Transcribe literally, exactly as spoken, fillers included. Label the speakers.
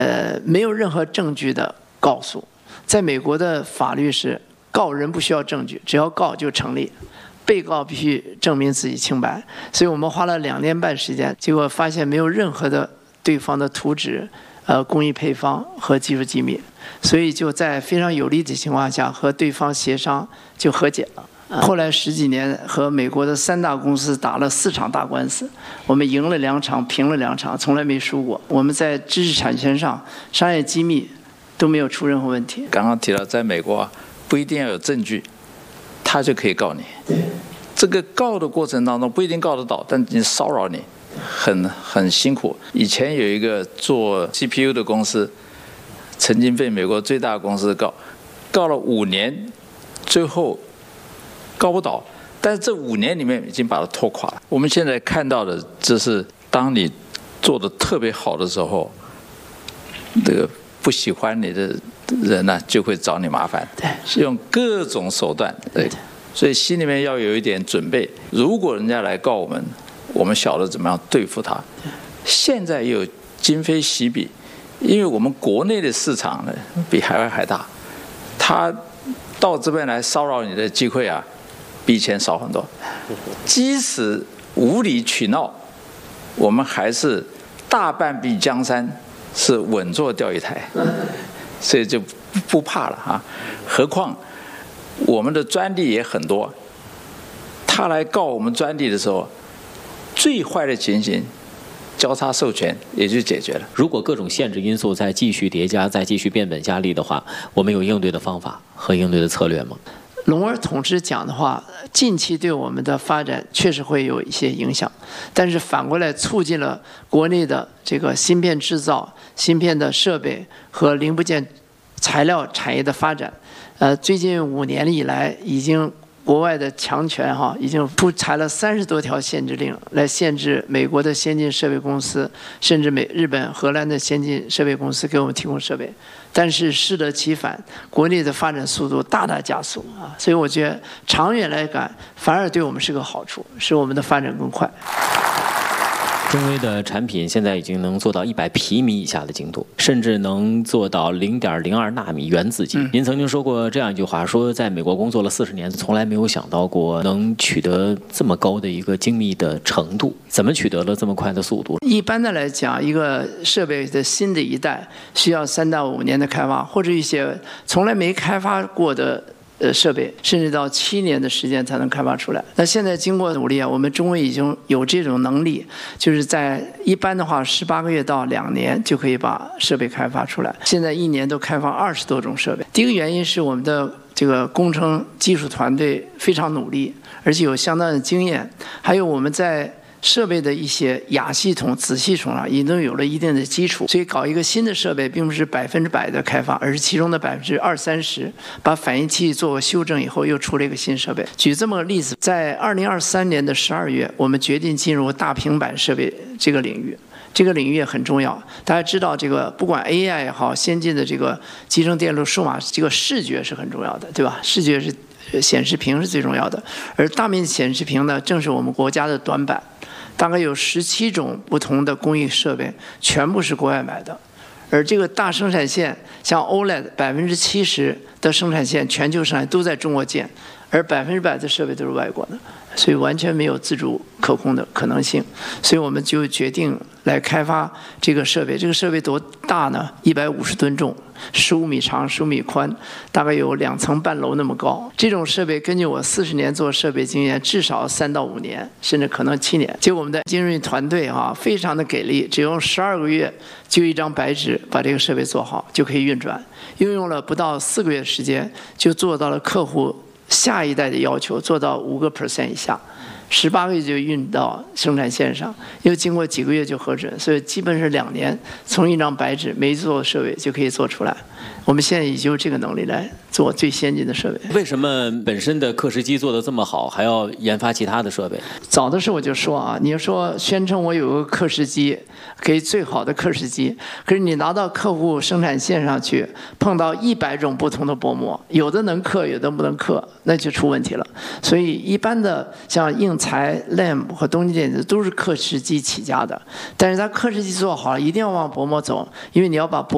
Speaker 1: 呃，没有任何证据的告诉。在美国的法律是告人不需要证据，只要告就成立，被告必须证明自己清白。所以我们花了两年半时间，结果发现没有任何的对方的图纸、呃工艺配方和技术机密，所以就在非常有利的情况下和对方协商就和解了。后来十几年和美国的三大公司打了四场大官司，我们赢了两场，平了两场，从来没输过。我们在知识产权上、商业机密都没有出任何问题。
Speaker 2: 刚刚提到，在美国不一定要有证据，他就可以告你。这个告的过程当中不一定告得到，但你骚扰你，很很辛苦。以前有一个做 C P U 的公司，曾经被美国最大的公司告，告了五年，最后告不倒，但是这五年里面已经把它拖垮了。我们现在看到的，这是当你做的特别好的时候，这个不喜欢你的人呢、啊，就会找你麻烦，是用各种手段，对，所以心里面要有一点准备。如果人家来告我们，我们晓得怎么样对付他。现在又今非昔比，因为我们国内的市场呢比海外还大，他到这边来骚扰你的机会啊，比以前少很多。即使无理取闹，我们还是大半壁江山是稳坐钓鱼台，所以就不怕了啊。何况我们的专利也很多，他来告我们专利的时候，最坏的情形交叉授权也就解决了。
Speaker 3: 如果各种限制因素再继续叠加，再继续变本加厉的话，我们有应对的方法和应对的策略吗？
Speaker 1: 龙儿同志讲的话，近期对我们的发展确实会有一些影响，但是反过来促进了国内的这个芯片制造、芯片的设备和零部件材料产业的发展。呃，最近五年以来，已经国外的强权哈，已经出台了三十多条限制令，来限制美国的先进设备公司，甚至美日本、荷兰的先进设备公司给我们提供设备。但是适得其反，国内的发展速度大大加速啊！所以我觉得长远来看，反而对我们是个好处，使我们的发展更快。
Speaker 3: 中微的产品现在已经能做到一百皮米以下的精度，甚至能做到零点零二纳米原子级。嗯、您曾经说过这样一句话，说在美国工作了四十年，从来没有想到过能取得这么高的一个精密的程度。怎么取得了这么快的速度？
Speaker 1: 一般的来讲，一个设备的新的一代需要三到五年的开发，或者一些从来没开发过的呃设备，甚至到七年的时间才能开发出来。那现在经过努力啊，我们中微已经有这种能力，就是在一般的话十八个月到两年就可以把设备开发出来。现在一年都开发二十多种设备。第一个原因是我们的这个工程技术团队非常努力，而且有相当的经验，还有我们在设备的一些亚系统、子系统上已经有了一定的基础，所以搞一个新的设备并不是百分之百的开发，而是其中的百分之二三十，把反应器做过修正以后，又出了一个新设备。举这么个例子，在二零二三年的十二月，我们决定进入大平板设备这个领域。这个领域也很重要，大家知道，这个不管 A I 也好，先进的这个集成电路、数码，这个视觉是很重要的，对吧？视觉是显示屏是最重要的，而大面积显示屏呢，正是我们国家的短板。大概有十七种不同的工艺设备，全部是国外买的。而这个大生产线，像 O L E D 百分之七十的生产线，全球生产都在中国建，而百分之百的设备都是外国的，所以完全没有自主可控的可能性。所以我们就决定来开发这个设备。这个设备多大呢？一百五十吨重，十五米长，十五米宽，大概有两层半楼那么高。这种设备根据我四十年做设备经验，至少三到五年，甚至可能七年。结果我们的精锐团队啊，非常的给力，只用十二个月就一张白纸把这个设备做好，就可以运转。运用了不到四个月时间，就做到了客户下一代的要求，做到五个 percent 以下。十八个月就运到生产线上，又经过几个月就核准，所以基本是两年，从一张白纸没做设备就可以做出来。我们现在也就这个能力来做最先进的设备。
Speaker 3: 为什么本身的刻蚀机做得这么好，还要研发其他的设备？
Speaker 1: 早的时候我就说啊，你说宣称我有个刻蚀机，可以最好的刻蚀机，可是你拿到客户生产线上去，碰到一百种不同的薄膜，有的能刻，有的不能刻，那就出问题了。所以一般的像应材、L A M 和东京电子都是刻蚀机起家的，但是它刻蚀机做好了，一定要往薄膜走，因为你要把薄